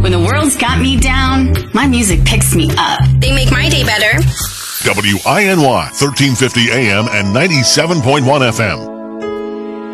When the world's got me down, my music picks me up. They make my day better. WINY, 1350 AM and 97.1 FM.